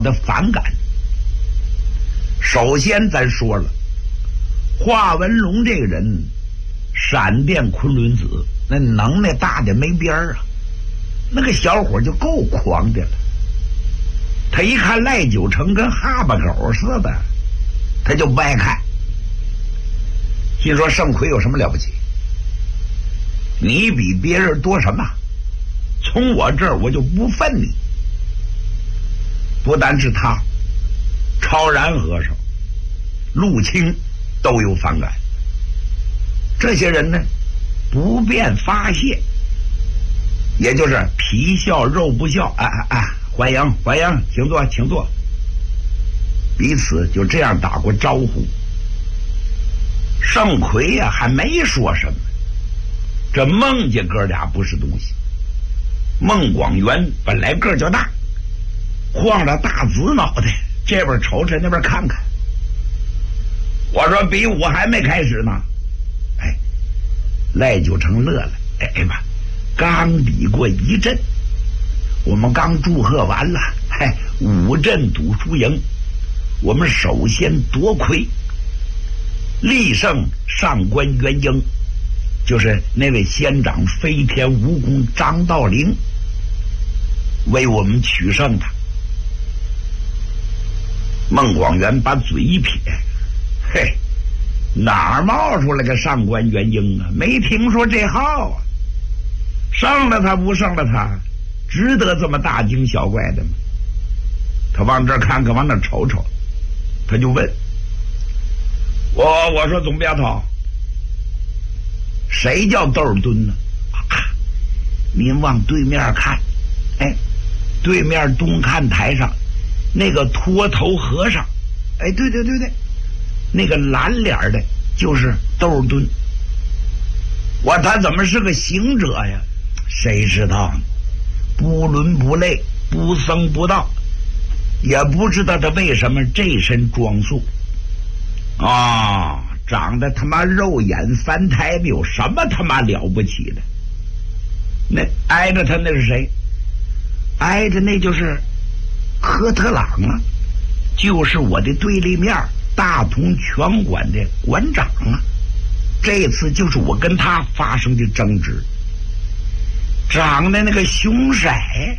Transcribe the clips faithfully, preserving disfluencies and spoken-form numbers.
的反感。首先咱说了，华文龙这个人，闪电昆仑子，那能耐大的没边儿啊，那个小伙就够狂的了。他一看赖九成跟哈巴狗似的，他就不爱看，心说盛奎有什么了不起？你比别人多什么？从我这儿我就不分你。不单是他，超然和尚、陆清都有反感。这些人呢，不便发泄，也就是皮笑肉不笑，啊啊啊！欢迎欢迎，请坐请坐。彼此就这样打过招呼。盛奎呀、啊，还没说什么，这孟家哥俩不是东西。孟广元本来个儿就大，晃着大紫脑袋，这边瞅瞅那边看看。我说比武还没开始呢。哎，赖九成乐了。哎哎吧，刚比过一阵，我们刚祝贺完了，嗨，五阵赌输赢，我们首先夺魁，力胜上官元英，就是那位仙长飞天蜈蚣张道陵，为我们取胜的。孟广元把嘴一撇，嘿，哪儿冒出来个上官元英啊？没听说这号啊！胜了他不胜了他，值得这么大惊小怪的吗？他往这儿看看，往那儿瞅瞅，他就问我：“我说总镖头，谁叫窦尔敦呢？”啊，您往对面看，哎，对面东看台上那个秃头和尚，哎，对对对对，那个蓝脸的就是窦尔敦。我他怎么是个行者呀？谁知道呢？不伦不类，不僧不道，也不知道他为什么这身装束啊、哦，长得他妈肉眼翻台的，有什么他妈了不起的？那挨着他那是谁？挨着那就是科特朗啊，就是我的对立面大同拳馆的馆长啊。这次就是我跟他发生的争执，长得那个凶色，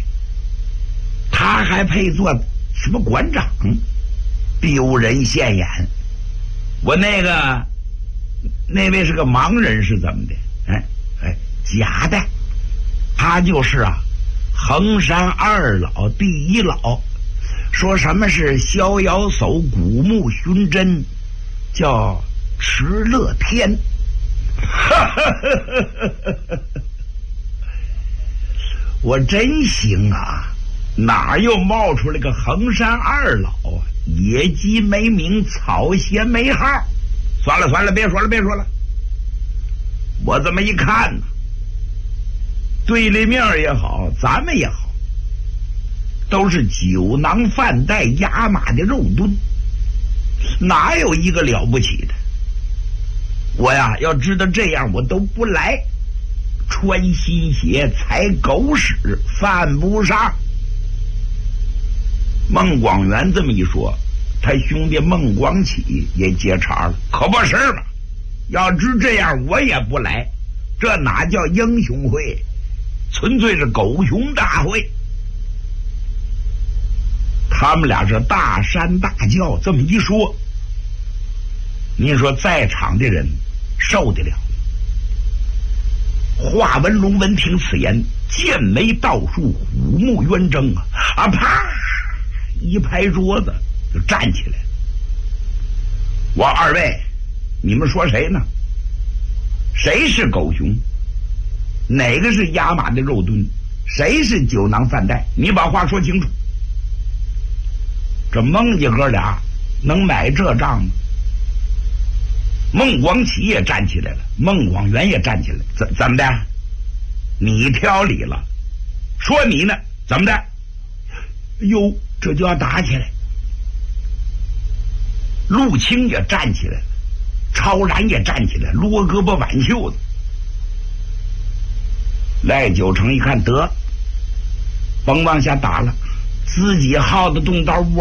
他还配做什么馆长？丢人现眼。我那个那位是个盲人是怎么的？哎哎，假的，他就是啊，衡山二老第一老，说什么是逍遥叟古木寻真，叫池乐天。我真行啊，哪又冒出来个衡山二老啊？野鸡没名，草鞋没号。算了算了，别说了别说了。我这么一看呢，对立面也好，咱们也好，都是酒囊饭袋压马的肉墩，哪有一个了不起的？我呀，要知道这样，我都不来。穿新鞋，踩狗屎，犯不上。孟广元这么一说，他兄弟孟广启也接茬了，可不是嘛？要知这样，我也不来。这哪叫英雄会？纯粹是狗熊大会。他们俩是大山大叫，这么一说，您说在场的人受得了？华文龙闻听此言，剑眉倒竖，虎目圆睁啊！啊啪！一拍桌子就站起来。我二位，你们说谁呢？谁是狗熊？哪个是压马的肉墩？谁是酒囊饭袋？你把话说清楚。这孟家哥俩能买这账吗？孟广启也站起来了，孟广元也站起来，怎怎么的？你挑理了，说你呢？怎么的？哟，这就要打起来。陆清也站起来了，超然也站起来，撸胳膊挽袖子。赖九成一看得，甭往下打了， 自己好的动刀